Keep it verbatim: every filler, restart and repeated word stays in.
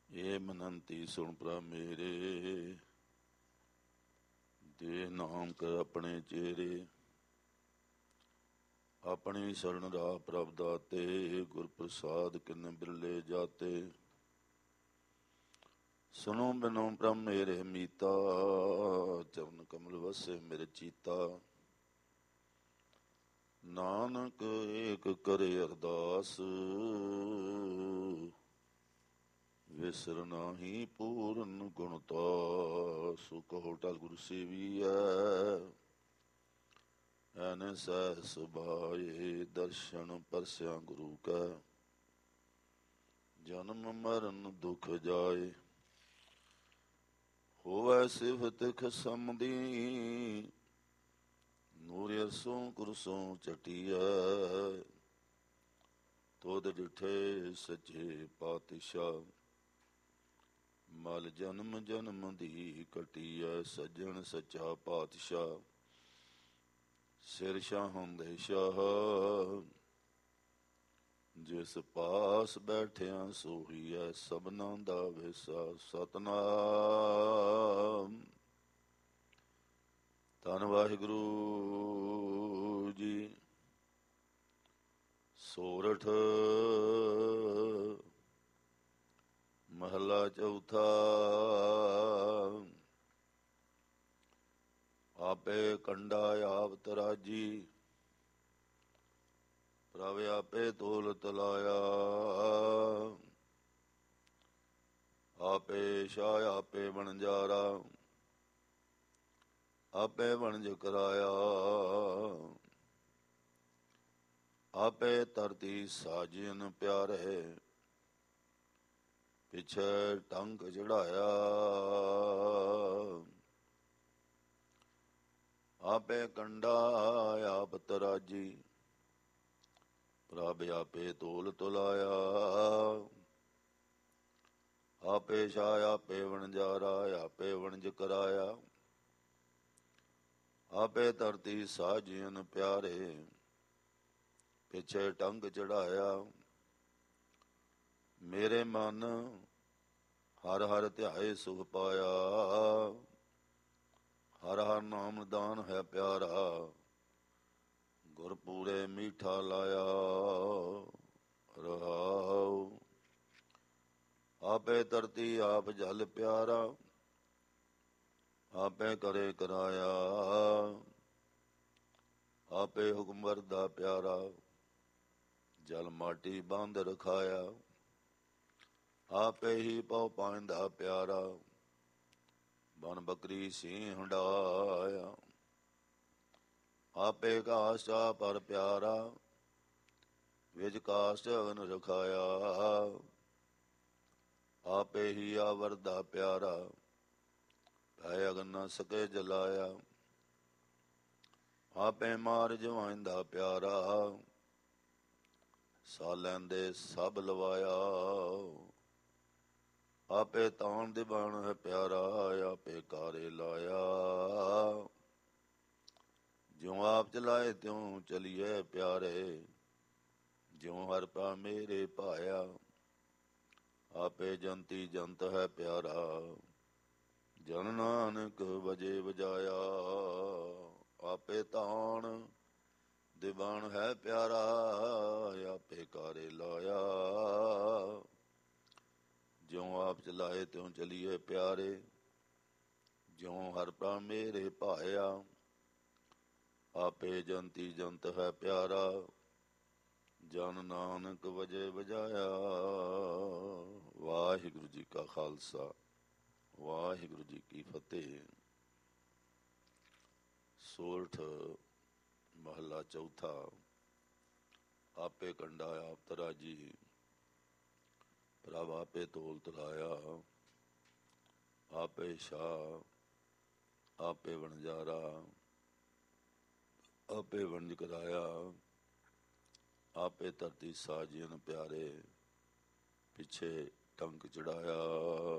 ਇਹ ਮਨੰਤੀ ਸੁਣ ਪ੍ਰਭ ਮੇਰੇ, ਦੇ ਨਾਮ ਕਰ ਆਪਣੇ ਚੇਰੇ। ਆਪਣੀ ਸਰਣ ਰਾਹ ਪ੍ਰਭ ਦਾਤੇ, ਗੁਰ ਪ੍ਰਸਾਦ ਕਿਨ ਬਿਰਲੇ ਜਾਤੇ। ਸੁਣੋ ਬਿਨੋ ਪ੍ਰਭ ਮੇਰੇ ਮੀਤਾ, ਚਰਨ ਕਮਲ ਵਸੇ ਮੇਰੇ ਚੀਤਾ। ਨਾਨਕ ਏਕ ਕਰੇ ਅਰਦਾਸ, ਵਿਸਰ ਨਾਹੀ ਪੂਰਨ ਗੁਣਤਾਸ। ਕਹੋ ਟਲ ਗੁਰ ਸੇਵੀਐ, ਐਨ ਸਹਿ ਸੁਭਾਏ। ਦਰਸ਼ਨ ਪਰਸਿਆ ਗੁਰੂ ਕੈ, ਜਨਮ ਮਰਨ ਦੁਖ ਜਾਏ। ਹੋਵੈ ਸਿਫਤ ਖਸਮ ਦੀ, ਨੂਰ ਅਰਸੋਂ ਕੁਰਸੋਂ ਚਟੀਐ। ਤੁਧ ਡਿਠੇ ਸੱਚੇ ਪਾਤਸ਼ਾਹ, ਮਲ ਜਨਮ ਜਨਮ ਦੀ ਕਟੀਐ। ਸੱਜਣ ਸੱਚਾ ਪਾਤਸ਼ਾਹ, ਸਿਰ ਸ਼ਾਹਾਂ ਦੇ ਸ਼ਾਹ। ਜਿਸ ਪਾਸ ਬੈਠਿਆ ਸੋਹੀਐ, ਸਭਨਾ ਦਾ ਵਿਸਾ। ਸਤਨਾਮ ਧੰਨ ਵਾਹਿਗੁਰੂ ਜੀ। ਸੋਰਠ ਮਹਲਾ ਚੌਥਾ। ਆਪੇ ਕੰਡਾ ਆਪ ਤਰਾਜੀ, ਪ੍ਰਭ ਆਪੇ ਤੋਲ ਤਲਾਇਆ। ਆਪੇ ਸ਼ਾਹ ਆਪੇ ਵਣਜਾਰਾ, ਆਪੇ ਵਣਜ ਕਰਾਇਆ। ਆਪੇ ਧਰਤੀ ਸਾਜਨ ਪਿਆਰੇ, ਪਿਛੇ ਟੰਕ ਚੜਾਇਆ। ਆਪੇ ਕੰਡਾ ਆਪ ਤਰਾਜੀ, ਪ੍ਰਭ ਆਪੇ ਤੋਲ ਤੁਲਾਇਆ। ਆਪੇ ਸ਼ਾਹ ਆਪੇ ਵਣਜਾਰਾ, ਆਪੇ ਵਣਜ ਕਰਾਇਆ। ਆਪੇ ਧਰਤੀ ਸਾਜਨ ਪਿਆਰੇ, ਪਿਛੇ ਟੰਗ ਚੜਾਇਆ। ਮੇਰੇ ਮਨ ਹਰ ਹਰ ਧਿਆਏ ਸੁਖ ਪਾਇਆ। ਹਰ ਹਰ ਨਾਮ ਦਾਨ ਹੈ ਪਿਆਰਾ, ਗੁਰ ਪੂਰੇ ਮੀਠਾ ਲਾਇਆ। ਰਹਾਉ ਆਪੇ ਧਰਤੀ ਆਪ ਜਲ ਪਿਆਰਾ, ਆਪੇ ਕਰੇ ਕਰਾਇਆ। ਆਪੇ ਹੁਕਮ ਵਰਦਾ ਪਿਆਰਾ, ਜਲ ਮਾਟੀ ਬੰਦ ਰਖਾਇਆ। ਆਪੇ ਹੀ ਪਉ ਪਾਂਦਾ ਪਿਆਰਾ, ਬਨ ਬੱਕਰੀ ਸੀ ਹੰਡਾਇਆ। ਆਪੇ ਕਾਸ਼ਾ ਪਰ ਪਿਆਰਾ, ਵਿਜ ਕਾਸ਼ਟ ਅਗਨ ਰਖਾਇਆ। ਆਪੇ ਹੀ ਆਵਰਦਾ ਪਿਆਰਾ, ਭੈ ਅਗਨ ਨ ਸਕੇ ਜਲਾਇਆ। ਆਪੇ ਮਾਰ ਜਵਾਇੰਦਾ ਪਿਆਰਾ, ਸਾ ਲੈਂਦੇ ਸਭ ਲਵਾਇਆ। ਆਪੇ ਤਾਣ ਦਿਵਾਣ ਹੈ ਪਿਆਰਾ, ਆਪੇ ਕਾਰੇ ਲਾਇਆ। ਜਿਉ ਆਪ ਚਲਾਏ ਤਿਉ ਚਲੀਏ ਪਿਆਰੇ, ਜਿਉ ਹਰ ਪਾ ਮੇਰੇ ਭਾਇਆ। ਆਪੇ ਜੰਤੀ ਜੰਤ ਹੈ ਪਿਆਰਾ, ਜਨ ਨਾਨਕ ਵਜੇ ਵਜਾਇਆ। ਆਪੇ ਤਾਣ ਦਿਵਾਣ ਹੈ ਪਿਆਰਾ, ਆਪੇ ਕਾਰੇ ਲਾਇਆ। ਜਿਉ ਆਪ ਚਲਾਏ ਤਿਉ ਚਲੀਏ ਪਿਆਰੇ, ਜਿਉ ਹਰ ਪ੍ਰਾ ਮੇਰੇ ਭਾਇਆ। ਆਪੇ ਜੰਤੀ ਜੰਤ ਹੈ ਪਿਆਰਾ, ਜਨ ਨਾਨਕ ਵਜੇ ਵਜਾਇਆ। ਵਾਹਿਗੁਰੂ ਜੀ ਕਾ ਖਾਲਸਾ, ਵਾਹਿਗੁਰੂ ਜੀ ਕੀ ਫਤਿਹ। ਸੋਰਠ ਮਹੱਲਾ ਚੌਥਾ। ਆਪੇ ਕੰਡਾ ਆਪ ਤਰਾਜੀ, ਪ੍ਰਭ ਆਪੇ ਤੋਲ ਤਲਾਇਆ। ਆਪੇ ਸ਼ਾਹ ਆਪੇ ਵਣਜਾਰਾ, ਆਪੇ ਵਣਜ ਕਰਾਇਆ। ਆਪੇ ਧਰਤੀ ਸਾਜਨ ਪਿਆਰੇ, ਪਿੱਛੇ ਟੰਕ ਚੜਾਇਆ।